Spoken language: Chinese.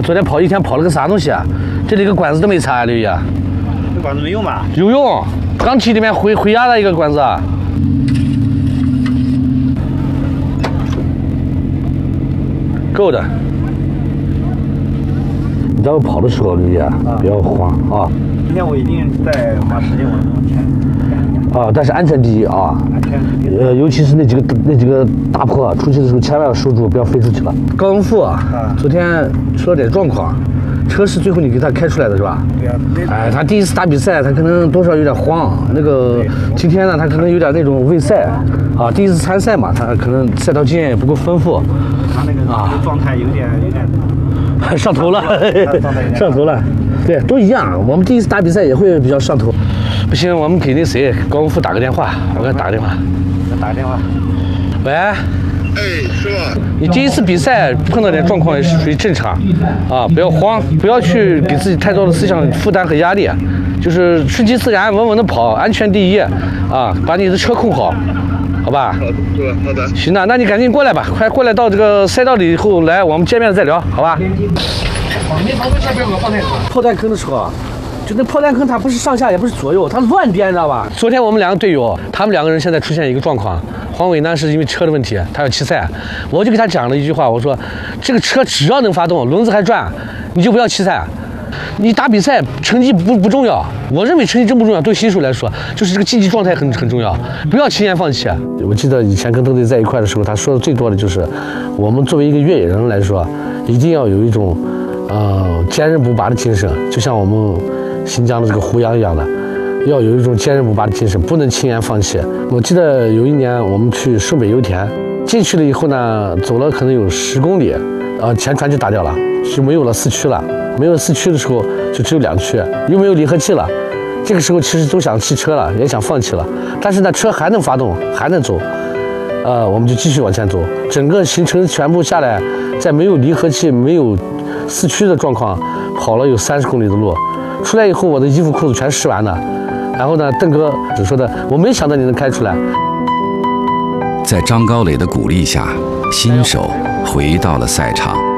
我昨天跑一天跑了个啥东西啊？这里个管子都没插，刘毅啊。 这管子没用吧？ 有用，钢体里面回压的一个管子啊。够的。你待会跑的时候，刘毅啊，不要慌啊。 今天我一定再花时间往前。 啊，但是安全第一啊！尤其是那几个大坡，出去的时候千万要守住，不要飞出去了。高文富啊，昨天出了点状况，车是最后你给他开出来的是吧？ 对啊。 哎，他第一次打比赛，他可能多少有点慌。那个今天呢，他可能有点那种畏赛啊，第一次参赛嘛，他可能赛道经验也不够丰富。 他那个状态有点上头了，上头了。对，都一样。我们第一次打比赛也会比较上头。不行，我们给那谁高文富打个电话，我给他打个电话。 打个电话。 喂。 哎，师傅。 你第一次比赛碰到点状况也是属于正常，啊，不要慌，不要去给自己太多的思想负担和压力，就是顺其自然，稳稳的跑，安全第一，啊，把你的车控好，好吧？ 好的。 行的，那你赶紧过来吧，快过来到这个赛道里以后来，我们见面了再聊，好吧？炮弹坑的时候啊。就那炮弹坑，它不是上下，也不是左右，它乱颠，你知道吧？昨天我们两个队友，他们两个人现在出现一个状况。黄伟呢是因为车的问题，他要弃赛，我就给他讲了一句话，我说这个车只要能发动，轮子还转，你就不要弃赛。你打比赛成绩不重要，我认为成绩真不重要，对新手来说，就是这个竞技状态很重要，不要轻言放弃。我记得以前跟邓队在一块的时候，他说的最多的就是，我们作为一个越野人来说，一定要有一种坚韧不拔的精神，就像我们新疆的这个胡杨一样的，要有一种坚韧不拔的精神，不能轻言放弃。我记得有一年我们去顺北油田，进去了以后呢，走了可能有10公里，前船就打掉了，就没有了4驱了。没有4驱的时候，就只有2驱，又没有离合器了。这个时候其实都想弃车了，也想放弃了，但是呢，车还能发动，还能走，我们就继续往前走。整个行程全部下来，在没有离合器、没有4驱的状况，跑了有30公里的路。出来以后，我的衣服裤子全湿完了。然后呢，邓哥只说的，我没想到你能开出来。 在张高磊的鼓励下，新手回到了赛场。